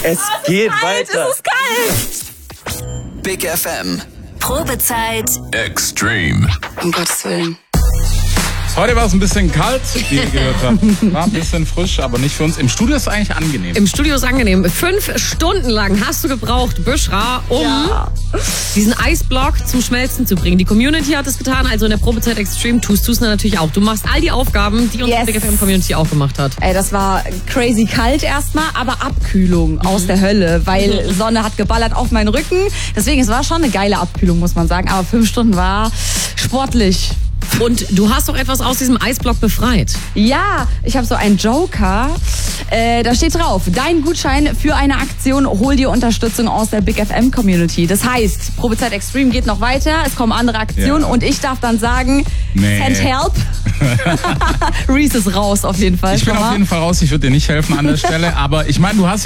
Es geht weiter. Es ist kalt. Big FM. Probezeit. Extreme. Um Gottes Willen. Heute war es ein bisschen kalt, wie ihr gehört habt. War ein bisschen frisch, aber nicht für uns. Im Studio ist es eigentlich angenehm. Im Studio ist angenehm. 5 Stunden lang hast du gebraucht, Büschra, um diesen Eisblock zum Schmelzen zu bringen. Die Community hat es getan, also in der Probezeit Extreme tust du es natürlich auch. Du machst all die Aufgaben, die unsere Big FM Community auch gemacht hat. Ey, das war crazy kalt erstmal, aber Abkühlung aus der Hölle, weil Sonne hat geballert auf meinen Rücken. Deswegen, es war schon eine geile Abkühlung, muss man sagen. Aber 5 Stunden war sportlich. Und du hast doch etwas aus diesem Eisblock befreit. Ja, ich habe so einen Joker. Da steht drauf, dein Gutschein für eine Aktion, hol dir Unterstützung aus der Big FM Community. Das heißt, Probezeit Extreme geht noch weiter, es kommen andere Aktionen und ich darf dann sagen, send help. Reese ist raus auf jeden Fall. Ich bin auf jeden Fall raus, ich würde dir nicht helfen an der Stelle. Aber ich meine, du hast